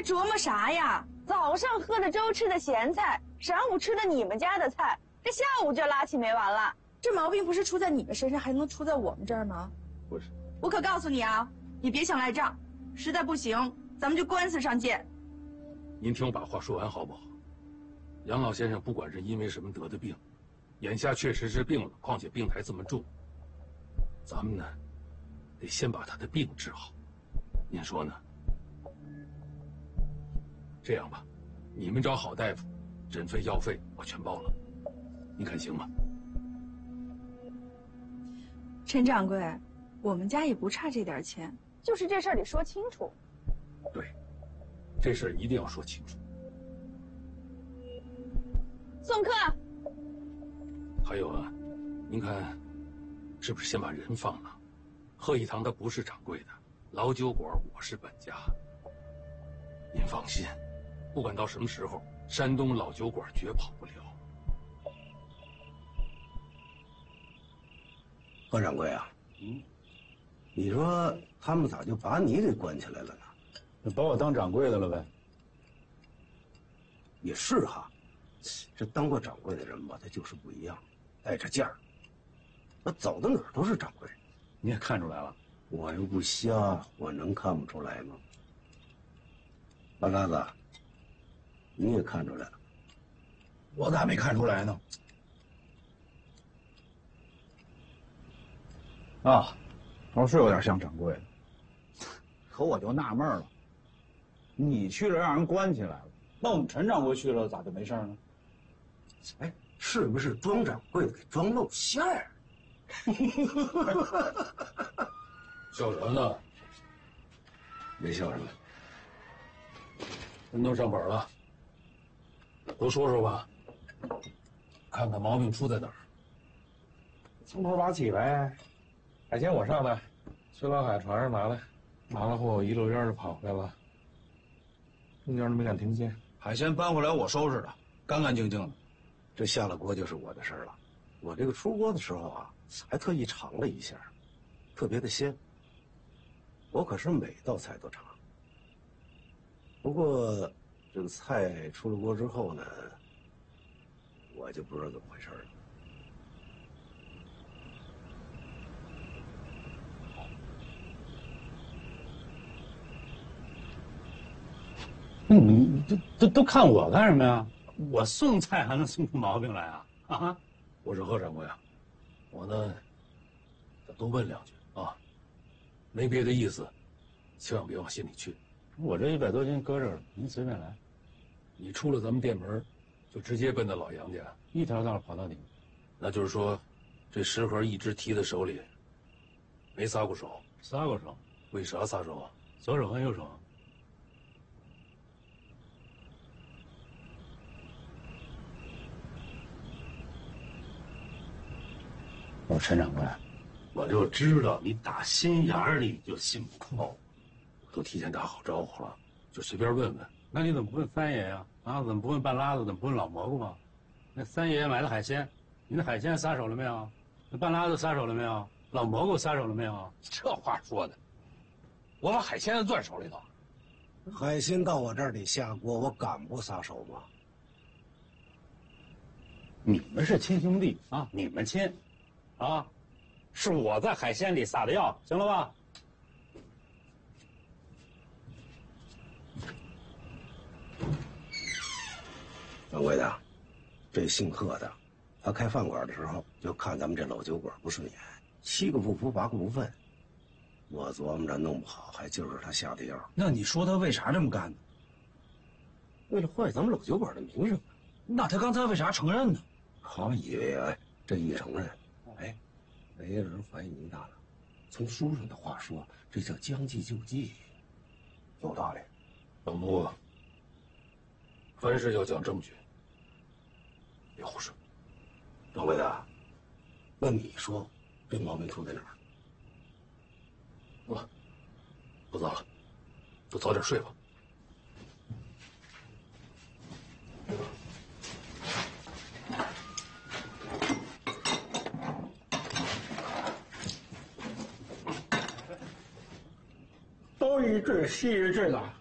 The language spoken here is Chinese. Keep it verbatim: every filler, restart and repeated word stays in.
琢磨啥呀？早上喝的粥，吃的咸菜，晌午吃的你们家的菜，这下午就拉起没完了。这毛病不是出在你们身上，还能出在我们这儿吗？ 不是， 我可告诉你啊，你别想赖账，实在不行，咱们就官司上见。 您听我把话说完好不好？杨老先生不管是因为什么得的病，眼下确实是病了，况且病还这么重，咱们呢，得先把他的病治好。您说呢？这样吧，你们找好大夫，诊费、药费我全包了，你看行吗？ 陈掌柜，我们家也不差这点钱，就是这事儿得说清楚。 对，这事儿一定要说清楚。 送客。 还有啊，您看，是不是先把人放了？贺一堂他不是掌柜的，老酒馆我是本家。您放心，不管到什么时候，山东老酒馆绝跑不了。 贺掌柜啊，嗯，你说他们咋就把你给关起来了呢？ 就把我当掌柜的了呗。 也是哈，这当过掌柜的人吧，他就是不一样，带着劲儿。那走到哪儿都是掌柜。 你也看出来了？ 我又不瞎，我能看不出来吗？大嘎子，你也看出来了？ 我咋没看出来呢？啊，倒是有点像掌柜的。可我就纳闷了，你去了让人关起来了，那我们陈掌柜去了咋就没事呢？ 哎，是不是装掌柜的给装露馅儿？ 笑什么呢？ 没笑什么。 人都上本了，都说说吧，看看毛病出在哪儿。 从头拔起呗。海鲜我上的，去老海船上拿来，拿了货我一溜烟就跑回来了，中间都没敢停歇。 海鲜搬回来我收拾的，干干净净的。 这下了锅就是我的事儿了。我这个出锅的时候啊，还特意尝了一下，特别的鲜。我可是每道菜都尝。不过，这个菜出了锅之后呢，我就不知道怎么回事了。 你都都都看我干什么呀？我送菜还能送出毛病来啊？啊！ 我是贺掌柜啊，我呢，再多问两句啊，没别的意思，千万别往心里去。 我这一百多斤搁这儿了，您随便来。 你出了咱们店门，就直接奔到老杨家， 一条道跑到底。 那就是说，这食盒一直提在手里，没撒过手。 撒过手？ 为啥撒手啊？ 左手和右手。我说陈掌柜， 我就知道你打心眼里就信不过我，我都提前打好招呼了，就随便问问。 那你怎么不问三爷呀？啊，怎么不问半拉子？怎么不问老蘑菇啊？那三爷买的海鲜，你那海鲜撒手了没有？那半拉子撒手了没有？老蘑菇撒手了没有？ 这话说的，我把海鲜都攥手里头。 海鲜到我这儿里下锅，我敢不撒手吗？ 你们是亲兄弟啊，你们亲。啊，是我在海鲜里撒的药，行了吧？ 掌柜的，这姓贺的，他开饭馆的时候就看咱们这老酒馆不顺眼，七个不服八个不忿。我琢磨着弄不好还就是他下的药。 那你说他为啥这么干呢？ 为了坏咱们老酒馆的名声。 那他刚才为啥承认呢？ 好以为啊，这一承认，哎，没人怀疑他了。从书上的话说，这叫将计就计，有道理。 老穆，凡事要讲证据，别胡说。 掌柜的，那你说这毛病出在哪儿？ 不，不早了，都早点睡吧。 东一句西一句的，